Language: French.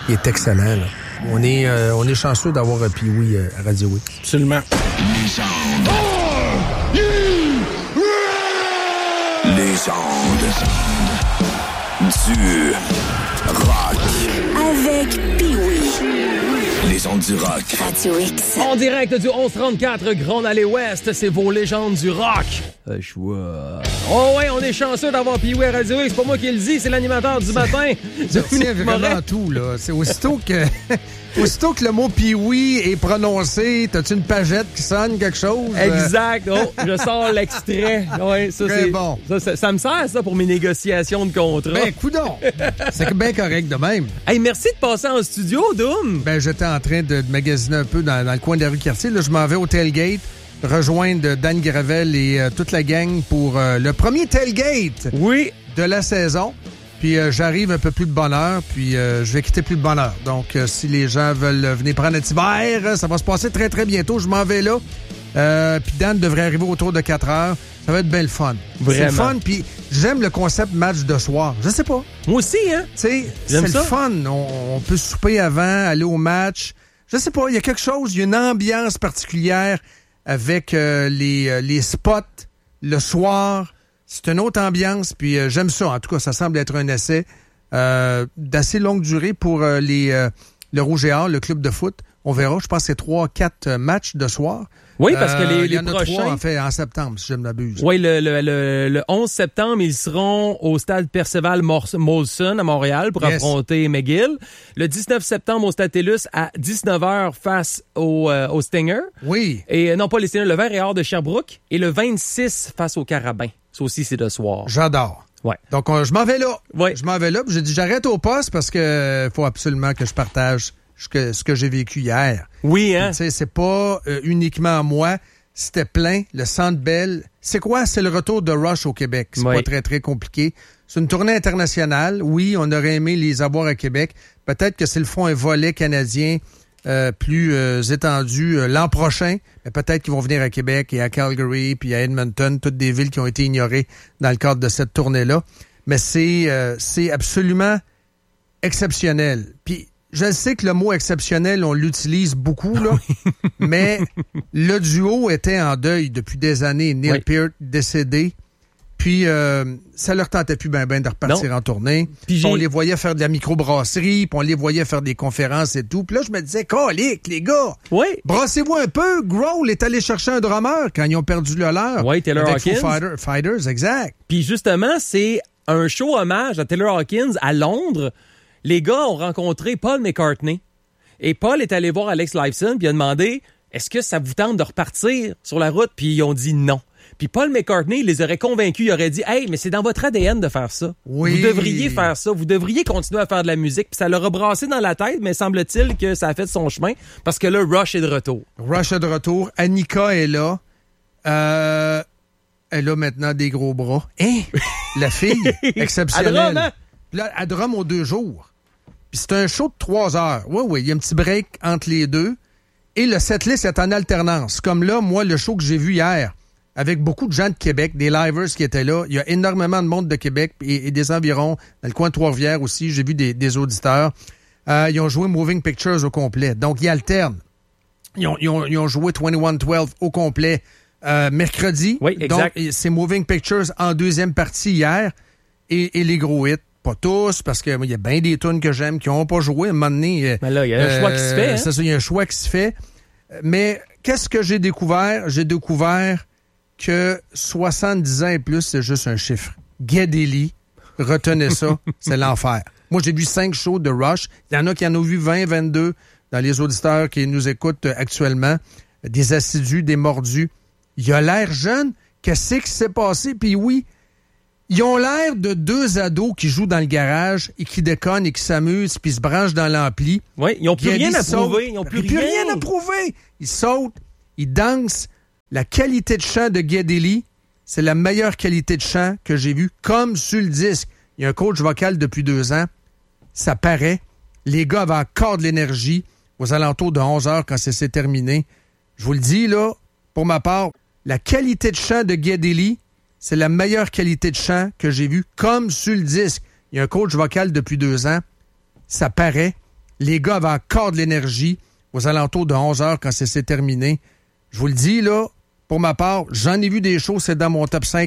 Il est excellent, là. On est chanceux d'avoir Pee-wee à Radio X. Absolument. Légende du rock. Avec Pee-wee. Légende du rock. Radio X. En direct du 1134 Grande Allée Ouest, c'est vos légendes du rock. Oh ouais, on est chanceux d'avoir Pee-wee à Radio X. C'est pas moi qui le dis, c'est l'animateur du matin. C'est vraiment tout, là. C'est aussitôt que le mot Pee-wee est prononcé, t'as-tu une pagette qui sonne, quelque chose? Exact. Oh, je sors l'extrait. Ouais, ça, très c'est bon. Ça me sert, ça, pour mes négociations de contrat. Ben, coudonc. C'est bien correct de même. Hey, merci de passer en studio, Doom. Ben, j'étais en train de magasiner un peu dans le coin de la rue Cartier. Là, je m'en vais au tailgate, rejoindre Dan Gravel et toute la gang pour le premier tailgate de la saison. Puis j'arrive un peu plus de bonne heure, puis je vais quitter plus de bonne heure. Donc, si les gens veulent venir prendre un petit verre, ça va se passer très, très bientôt. Je m'en vais là. Puis Dan devrait arriver autour de 4 heures. Ça va être bien le fun. Vraiment. C'est le fun, puis j'aime le concept match de soir. Je sais pas. Moi aussi, hein? Tu sais, c'est le fun. On peut souper avant, aller au match. Je sais pas, il y a quelque chose, il y a une ambiance particulière avec les spots le soir. C'est une autre ambiance, puis j'aime ça. En tout cas, ça semble être un essai d'assez longue durée pour le Rouge et Or, le club de foot. On verra, je pense que c'est 3-4 matchs de soir. Oui, parce que les il y en prochains... a 3, en fait, en septembre, si je ne m'abuse. Oui, le 11 septembre, ils seront au stade Perceval Molson à Montréal pour affronter McGill. Le 19 septembre au stade TELUS à 19h face au Stinger. Oui. Et non, pas les Stingers, le Vert et Or de Sherbrooke. Et le 26 face au Carabin. Ça aussi, c'est de soir. J'adore. Ouais. Donc, je m'en vais là. Ouais. Je m'en vais là. J'ai dit, j'arrête au poste parce que faut absolument que je partage ce que j'ai vécu hier. Oui, hein? Tu sais, c'est pas uniquement moi. C'était plein. Le Centre Bell. C'est quoi? C'est le retour de Rush au Québec. C'est pas très, très compliqué. C'est une tournée internationale. Oui, on aurait aimé les avoir à Québec. Peut-être que s'ils font un volet canadien plus étendu l'an prochain, mais peut-être qu'ils vont venir à Québec et à Calgary puis à Edmonton, toutes des villes qui ont été ignorées dans le cadre de cette tournée-là. Mais c'est absolument exceptionnel. Puis je sais que le mot exceptionnel, on l'utilise beaucoup, là, mais le duo était en deuil depuis des années. Neil Peart décédé. Puis, ça leur tentait plus ben de repartir en tournée. Puis on les voyait faire de la microbrasserie, puis on les voyait faire des conférences et tout. Puis là, je me disais, calique, les gars, brassez-vous un peu. Grohl est allé chercher un drummer quand ils ont perdu le leur. Oui, Taylor Hawkins. Foo Fighters, exact. Puis justement, c'est un show hommage à Taylor Hawkins à Londres. Les gars ont rencontré Paul McCartney. Et Paul est allé voir Alex Lifeson, puis il a demandé, est-ce que ça vous tente de repartir sur la route? Puis ils ont dit non. Puis Paul McCartney les aurait convaincus. Il aurait dit, hey, mais c'est dans votre ADN de faire ça. Oui. Vous devriez faire ça. Vous devriez continuer à faire de la musique. Puis ça leur a brassé dans la tête, mais semble-t-il que ça a fait son chemin parce que là, Rush est de retour. Rush est de retour. Annika est là. Elle a maintenant des gros bras. Hein? La fille, exceptionnelle. À drum, hein? Puis là, à drum aux 2 jours. Puis c'est un show de 3 heures. Oui, il y a un petit break entre les deux. Et le setlist est en alternance. Comme là, moi, le show que j'ai vu hier, avec beaucoup de gens de Québec, des livers qui étaient là. Il y a énormément de monde de Québec et des environs. Dans le coin de Trois-Rivières aussi, j'ai vu des auditeurs. Ils ont joué Moving Pictures au complet. Donc, ils alternent. Ils ont joué 2112 au complet mercredi. Oui, exact. Donc, c'est Moving Pictures en deuxième partie hier. Et les gros hits. Pas tous, parce qu'il y a bien des tunes que j'aime qui n'ont pas joué. À un moment donné... Mais là, il y a un choix qui se fait. Hein? C'est ça, il y a un choix qui se fait. Mais qu'est-ce que j'ai découvert? J'ai découvert que 70 ans et plus, c'est juste un chiffre. Geddy Lee, retenez ça, c'est l'enfer. Moi, j'ai vu 5 shows de Rush. Il y en a qui en ont vu 20, 22 dans les auditeurs qui nous écoutent actuellement. Des assidus, des mordus. Il a l'air jeune. Qu'est-ce qui s'est passé? Puis oui, ils ont l'air de 2 ados qui jouent dans le garage et qui déconnent et qui s'amusent puis se branchent dans l'ampli. Oui, ils n'ont plus rien à prouver. Ils n'ont plus rien à prouver. Ils sautent, ils dansent. La qualité de chant de Geddy Lee, c'est la meilleure qualité de chant que j'ai vue, comme sur le disque. Il y a un coach vocal depuis 2 ans. Ça paraît. Les gars avaient encore de l'énergie aux alentours de 11h quand c'est terminé. Je vous le dis, là, pour ma part, la qualité de chant de Geddy Lee, c'est la meilleure qualité de chant que j'ai vue, comme sur le disque. Il y a un coach vocal depuis 2 ans. Ça paraît. Les gars avaient encore de l'énergie aux alentours de 11h quand ça s'est terminé. Je vous le dis, là, pour ma part, j'en ai vu des shows, c'est dans mon top 5